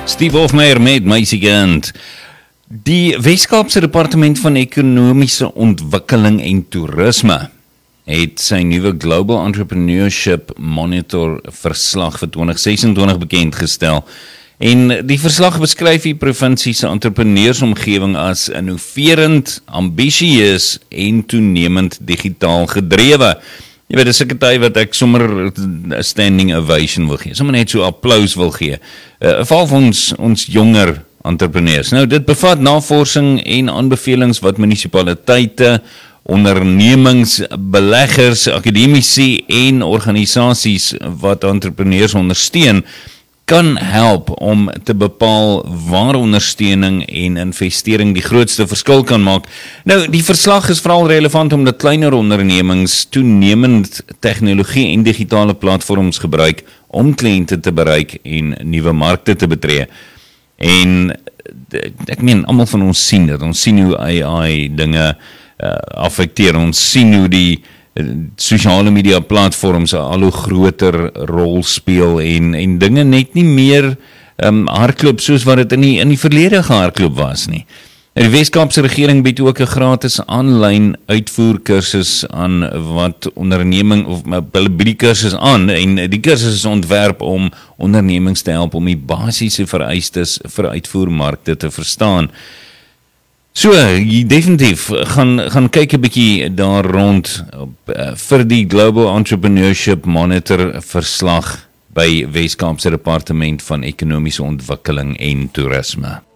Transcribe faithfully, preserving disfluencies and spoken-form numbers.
Steve Hofmeyr met Meisiekant. Die Weskaapse Departement van Ekonomiese Ontwikkeling en Toerisme het sy nuwe Global Entrepreneurship Monitor verslag vir twintig sesentwintig bekendgestel. En die verslag beskryf die provinsie se entrepreneursomgewing as innoverend, ambisieus en toenemend digitaal gedrewe. Jy weet, dis 'n party wat ek sommer 'n standing ovation wil gee, sommer net so applous wil gee, uh, val vir ons, ons jonger entrepreneurs. Nou, dit bevat navorsing en aanbevelings wat munisipaliteite, ondernemings, beleggers, akademici en organisasies wat entrepreneurs ondersteun, kan help om te bepaal waar ondersteuning en investering die grootste verskil kan maak. Nou, die verslag is veral relevant omdat kleiner ondernemings toenemend tegnologie en digitale platforms gebruik om kliënte te bereik en nuwe markte te betree. En ek meen, almal van ons sien dit, ons sien hoe A I dinge uh, affekteer, ons sien hoe die sosiale media platforms al hoe groter rol speel en, en dinge net nie meer um, hardloop soos wat dit in die, in die verlede gehardloop was nie. Die Weskaapse regering bied ook 'n gratis aanlyn uitvoerkursus aan wat onderneming, of hulle bied die kursus aan, en die kursus is ontwerp om ondernemings te help om die basiese vereistes vir uitvoermarkte te verstaan. So, definitief, gaan, gaan kyk 'n bietjie daar rond op, uh, vir die Global Entrepreneurship Monitor verslag by Weskaapse Departement van Ekonomiese Ontwikkeling en Toerisme.